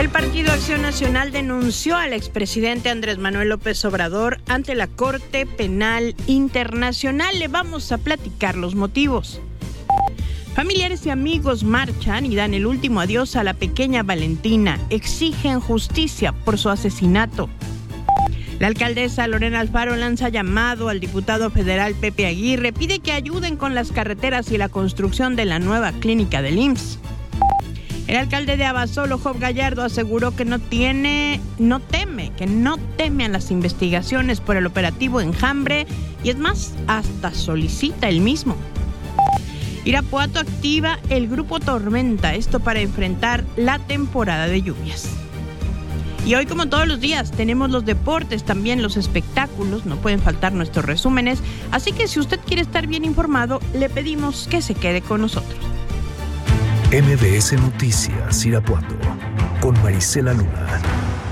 El Partido Acción Nacional denunció al expresidente Andrés Manuel López Obrador ante la Corte Penal Internacional. Le vamos a platicar los motivos. Familiares y amigos marchan y dan el último adiós a la pequeña Valentina. Exigen justicia por su asesinato. La alcaldesa Lorena Alfaro lanza llamado al diputado federal Pepe Aguirre. Pide que ayuden con las carreteras y la construcción de la nueva clínica del IMSS. El alcalde de Abasolo, Job Gallardo, aseguró que no teme a las investigaciones por el operativo Enjambre y es más, hasta solicita el mismo. Irapuato activa el grupo Tormenta, esto para enfrentar la temporada de lluvias. Y hoy, como todos los días, tenemos los deportes, también los espectáculos, no pueden faltar nuestros resúmenes, así que si usted quiere estar bien informado, le pedimos que se quede con nosotros. MBS Noticias Irapuato, con Marisela Luna.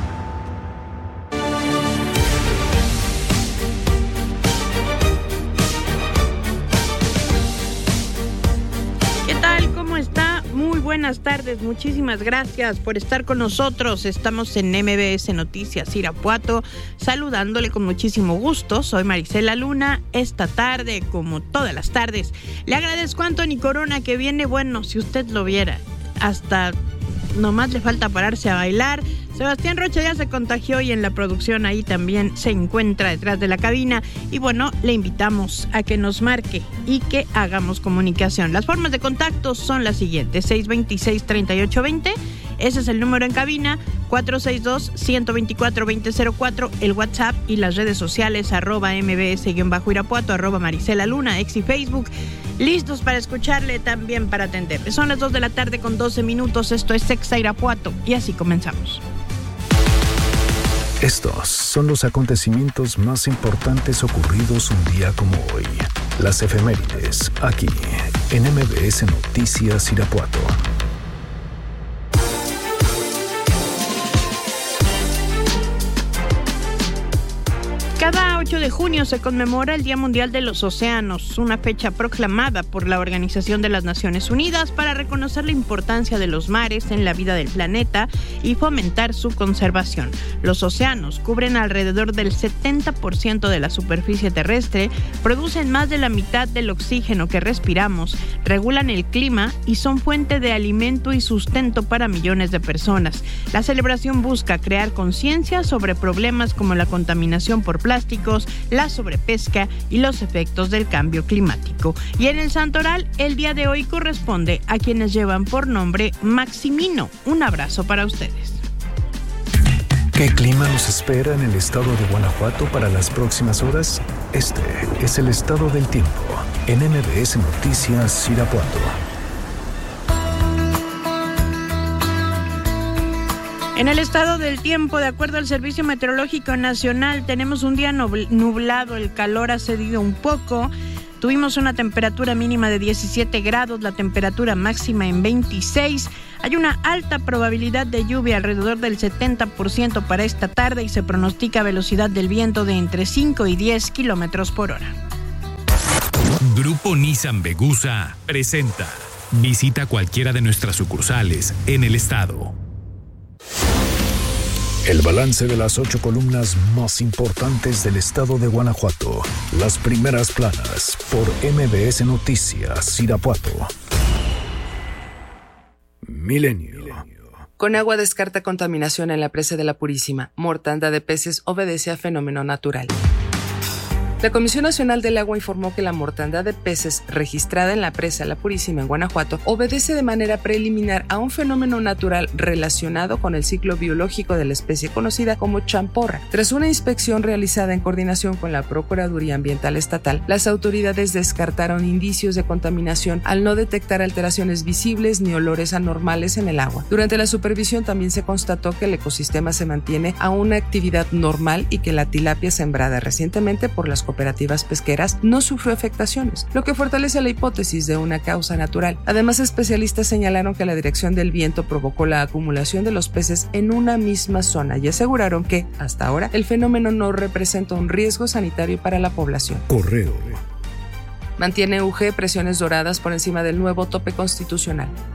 ¿Qué tal? ¿Cómo está? Muy buenas tardes, muchísimas gracias por estar con nosotros. Estamos en MBS Noticias Irapuato, saludándole con muchísimo gusto. Soy Marisela Luna. Esta tarde, como todas las tardes, le agradezco a Anthony Corona que viene, bueno, si usted lo viera, hasta nomás le falta pararse a bailar. Sebastián Rocha ya se contagió y en la producción ahí también se encuentra detrás de la cabina. Y bueno, le invitamos a que nos marque y que hagamos comunicación. Las formas de contacto son las siguientes: 626-3820, ese es el número en cabina, 462-124-2004, el WhatsApp y las redes sociales, @mbs-irapuato, @Marisela Luna, ex y Facebook. Listos para escucharle, también para atenderle. Son las 2 de la tarde con 12 minutos. Esto es Exa Irapuato y así comenzamos. Estos son los acontecimientos más importantes ocurridos un día como hoy. Las efemérides, aquí en MBS Noticias Irapuato. Cada 8 de junio se conmemora el Día Mundial de los Océanos, una fecha proclamada por la Organización de las Naciones Unidas para reconocer la importancia de los mares en la vida del planeta y fomentar su conservación. Los océanos cubren alrededor del 70% de la superficie terrestre, producen más de la mitad del oxígeno que respiramos, regulan el clima y son fuente de alimento y sustento para millones de personas. La celebración busca crear conciencia sobre problemas como la contaminación por plásticos, la sobrepesca y los efectos del cambio climático. Y en el Santoral, el día de hoy corresponde a quienes llevan por nombre Maximino. Un abrazo para ustedes. ¿Qué clima nos espera en el estado de Guanajuato para las próximas horas? Este es el estado del tiempo en MBS Noticias Irapuato. En el estado del tiempo, de acuerdo al Servicio Meteorológico Nacional, tenemos un día nublado, el calor ha cedido un poco. Tuvimos una temperatura mínima de 17 grados, la temperatura máxima en 26. Hay una alta probabilidad de lluvia, alrededor del 70% para esta tarde, y se pronostica velocidad del viento de entre 5 y 10 kilómetros por hora. Grupo Nissan Vegusa presenta. Visita cualquiera de nuestras sucursales en el estado. El balance de las 8 columnas más importantes del estado de Guanajuato. Las primeras planas por MBS Noticias Irapuato. Milenio. Conagua descarta contaminación en la presa de La Purísima. Mortandad de peces obedece a fenómeno natural. La Comisión Nacional del Agua informó que la mortandad de peces registrada en la presa La Purísima en Guanajuato obedece de manera preliminar a un fenómeno natural relacionado con el ciclo biológico de la especie conocida como champorra. Tras una inspección realizada en coordinación con la Procuraduría Ambiental Estatal, las autoridades descartaron indicios de contaminación al no detectar alteraciones visibles ni olores anormales en el agua. Durante la supervisión también se constató que el ecosistema se mantiene a una actividad normal y que la tilapia sembrada recientemente por las cooperativas pesqueras no sufrió afectaciones, lo que fortalece la hipótesis de una causa natural. Además, especialistas señalaron que la dirección del viento provocó la acumulación de los peces en una misma zona y aseguraron que, hasta ahora, el fenómeno no representa un riesgo sanitario para la población. Correo. Mantiene UG presiones doradas por encima del nuevo tope constitucional.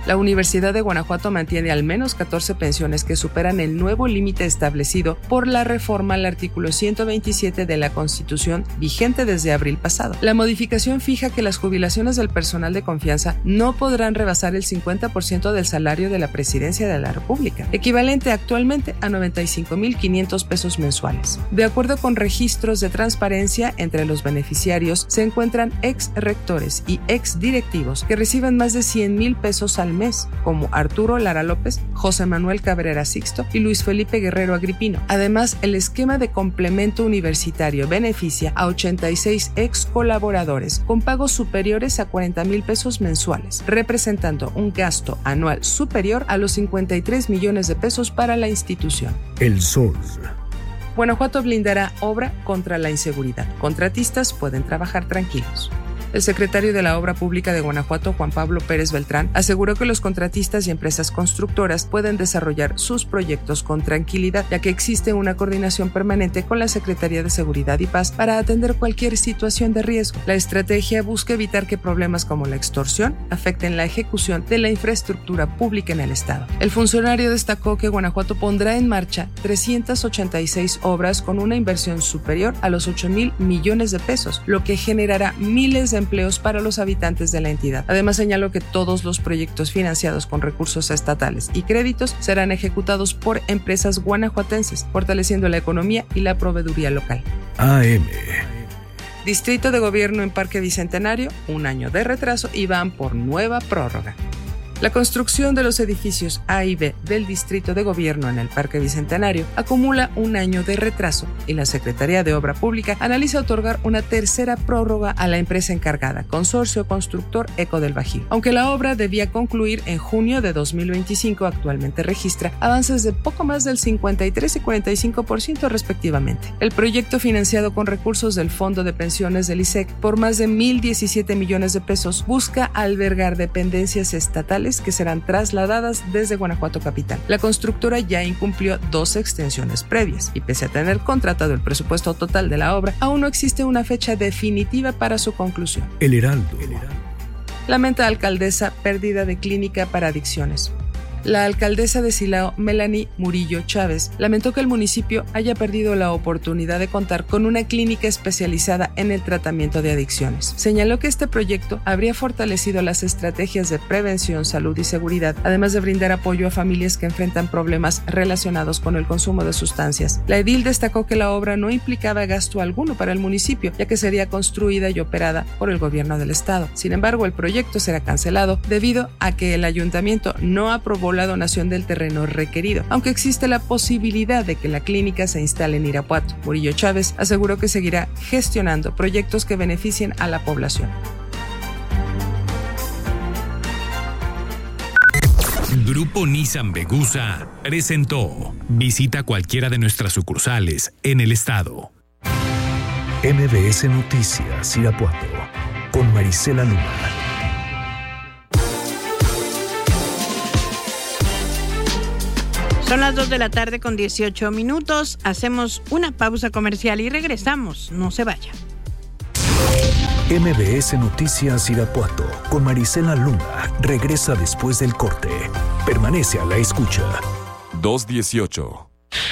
La Universidad de Guanajuato mantiene al menos 14 pensiones que superan el nuevo límite establecido por la reforma al artículo 127 de la Constitución vigente desde abril pasado. La modificación fija que las jubilaciones del personal de confianza no podrán rebasar el 50% del salario de la Presidencia de la República, equivalente actualmente a 95,500 pesos mensuales. De acuerdo con registros de transparencia, entre los beneficiarios se encuentran ex rectores y ex directivos que reciben más de 100,000 pesos al mes, como Arturo Lara López, José Manuel Cabrera Sixto y Luis Felipe Guerrero Agripino. Además, el esquema de complemento universitario beneficia a 86 ex colaboradores con pagos superiores a 40,000 pesos mensuales, representando un gasto anual superior a los 53 millones de pesos para la institución. El Sol. Guanajuato blindará obra contra la inseguridad. Contratistas pueden trabajar tranquilos. El secretario de la Obra Pública de Guanajuato, Juan Pablo Pérez Beltrán, aseguró que los contratistas y empresas constructoras pueden desarrollar sus proyectos con tranquilidad, ya que existe una coordinación permanente con la Secretaría de Seguridad y Paz para atender cualquier situación de riesgo. La estrategia busca evitar que problemas como la extorsión afecten la ejecución de la infraestructura pública en el Estado. El funcionario destacó que Guanajuato pondrá en marcha 386 obras con una inversión superior a los 8,000 millones de pesos, lo que generará miles de empleos para los habitantes de la entidad. Además, señaló que todos los proyectos financiados con recursos estatales y créditos serán ejecutados por empresas guanajuatenses, fortaleciendo la economía y la proveeduría local. AM. Distrito de Gobierno en Parque Bicentenario, 1 año de retraso y van por nueva prórroga. La construcción de los edificios A y B del Distrito de Gobierno en el Parque Bicentenario acumula 1 año de retraso y la Secretaría de Obra Pública analiza otorgar una tercera prórroga a la empresa encargada, Consorcio Constructor Eco del Bajío. Aunque la obra debía concluir en junio de 2025, actualmente registra avances de poco más del 53 y 45% respectivamente. El proyecto, financiado con recursos del Fondo de Pensiones del ISEC por más de 1,017 millones de pesos, busca albergar dependencias estatales que serán trasladadas desde Guanajuato capital. La constructora ya incumplió 2 extensiones previas y, pese a tener contratado el presupuesto total de la obra, aún no existe una fecha definitiva para su conclusión. El Heraldo. Lamenta alcaldesa pérdida de clínica para adicciones. La alcaldesa de Silao, Melanie Murillo Chávez, lamentó que el municipio haya perdido la oportunidad de contar con una clínica especializada en el tratamiento de adicciones. Señaló que este proyecto habría fortalecido las estrategias de prevención, salud y seguridad, además de brindar apoyo a familias que enfrentan problemas relacionados con el consumo de sustancias. La edil destacó que la obra no implicaba gasto alguno para el municipio, ya que sería construida y operada por el gobierno del estado. Sin embargo, el proyecto será cancelado debido a que el ayuntamiento no aprobó la donación del terreno requerido, aunque existe la posibilidad de que la clínica se instale en Irapuato. Murillo Chávez aseguró que seguirá gestionando proyectos que beneficien a la población. Grupo Nissan Vegusa presentó. Visita cualquiera de nuestras sucursales en el estado. MBS Noticias Irapuato con Marisela Luma. Son las 2 de la tarde con 18 minutos. Hacemos una pausa comercial y regresamos. No se vaya. MBS Noticias Irapuato con Marisela Luna regresa después del corte. Permanece a la escucha. 2:18.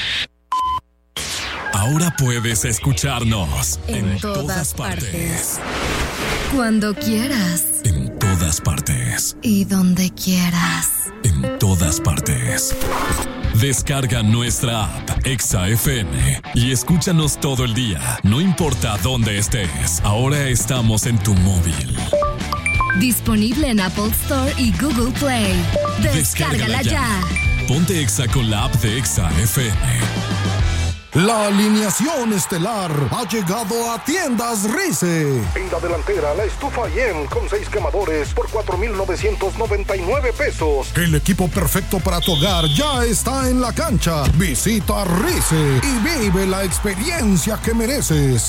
Ahora puedes escucharnos en todas partes. Cuando quieras. En todas partes. Y donde quieras. En todas partes. Descarga nuestra app Exa FM y escúchanos todo el día, no importa dónde estés. Ahora estamos en tu móvil. Disponible en Apple Store y Google Play. Descárgala ya. Ponte Exa con la app de Exa FM. La alineación estelar ha llegado a Tiendas Rice. En la delantera, la estufa Yen con 6 quemadores por 4,999 pesos. El equipo perfecto para tu hogar ya está en la cancha. Visita Rice y vive la experiencia que mereces.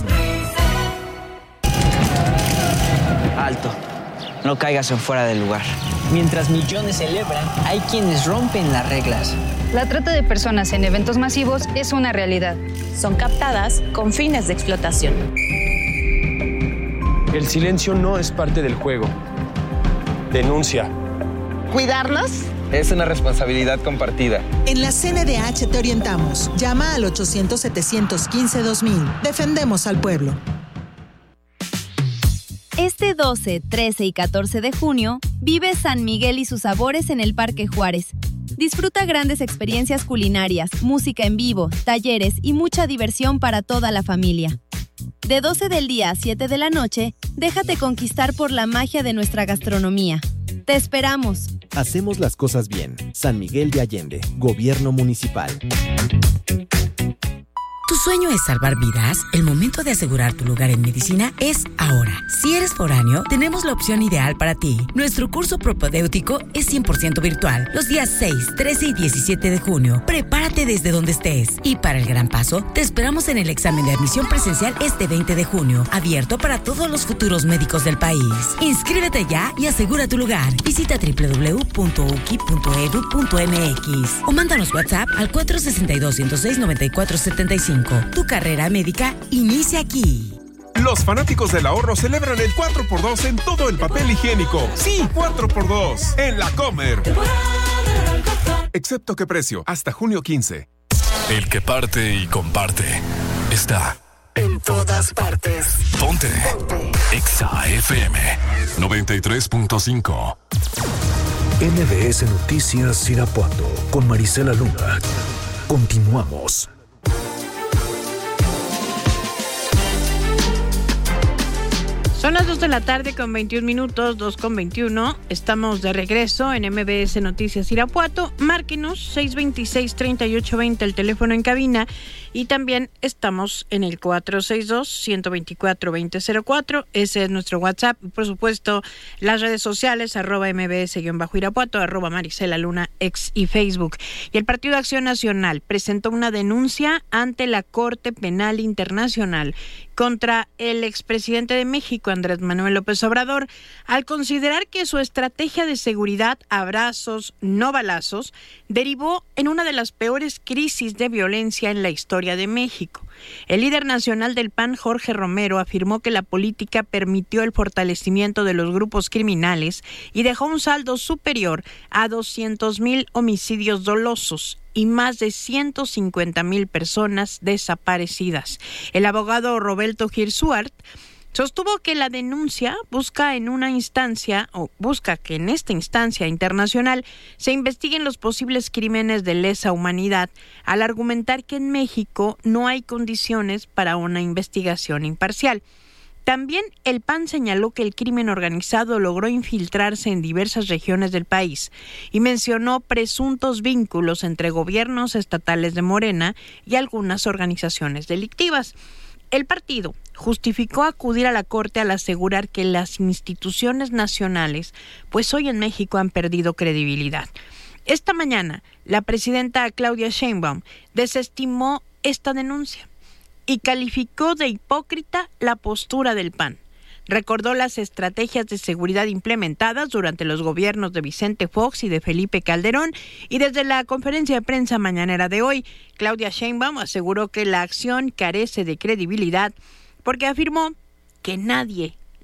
Alto. No caigas en fuera del lugar. Mientras millones celebran, hay quienes rompen las reglas. La trata de personas en eventos masivos es una realidad. Son captadas con fines de explotación. El silencio no es parte del juego. Denuncia. ¿Cuidarnos? Es una responsabilidad compartida. En la CNDH te orientamos. Llama al 800-715-2000. Defendemos al pueblo. Este 12, 13 y 14 de junio, vive San Miguel y sus sabores en el Parque Juárez. Disfruta grandes experiencias culinarias, música en vivo, talleres y mucha diversión para toda la familia. De 12 del día a 7 de la noche, déjate conquistar por la magia de nuestra gastronomía. ¡Te esperamos! Hacemos las cosas bien. San Miguel de Allende, Gobierno Municipal. ¿Tu sueño es salvar vidas? El momento de asegurar tu lugar en medicina es ahora. Si eres foráneo, tenemos la opción ideal para ti. Nuestro curso propedéutico es 100% virtual. Los días 6, 13 y 17 de junio. Prepárate desde donde estés. Y para el gran paso, te esperamos en el examen de admisión presencial este 20 de junio, abierto para todos los futuros médicos del país. Inscríbete ya y asegura tu lugar. Visita www.uki.edu.mx o mándanos WhatsApp al 462-106-9475. Tu carrera médica inicia aquí. Los fanáticos del ahorro celebran el 4x2 en todo el papel higiénico. Sí, 4x2 en La Comer. Excepto qué precio, hasta junio 15. El que parte y comparte está en todas partes. Ponte Exa FM 93.5. MBS Noticias Irapuato con Marisela Luna. Continuamos. Son las 2 de la tarde con 21 minutos, 2 con 21. Estamos de regreso en MBS Noticias Irapuato. Márquenos 626-3820 el teléfono en cabina. Y también estamos en el 462-124-2004. Ese es nuestro WhatsApp. Y por supuesto, las redes sociales, @mbs_Irapuato, @Marisela Luna, X y Facebook. Y el Partido de Acción Nacional presentó una denuncia ante la Corte Penal Internacional contra el expresidente de México, Andrés Manuel López Obrador, al considerar que su estrategia de seguridad, abrazos, no balazos, derivó en una de las peores crisis de violencia en la historia de México. El líder nacional del PAN, Jorge Romero, afirmó que la política permitió el fortalecimiento de los grupos criminales y dejó un saldo superior a 200,000 homicidios dolosos y más de 150,000 personas desaparecidas. El abogado Roberto Girsuart sostuvo que la denuncia busca que en esta instancia internacional se investiguen los posibles crímenes de lesa humanidad, al argumentar que en México no hay condiciones para una investigación imparcial. También el PAN señaló que el crimen organizado logró infiltrarse en diversas regiones del país y mencionó presuntos vínculos entre gobiernos estatales de Morena y algunas organizaciones delictivas. El partido justificó acudir a la Corte al asegurar que las instituciones nacionales, pues hoy en México han perdido credibilidad. Esta mañana, la presidenta Claudia Sheinbaum desestimó esta denuncia y calificó de hipócrita la postura del PAN. Recordó las estrategias de seguridad implementadas durante los gobiernos de Vicente Fox y de Felipe Calderón, y desde la conferencia de prensa mañanera de hoy, Claudia Sheinbaum aseguró que la acción carece de credibilidad porque afirmó que nadie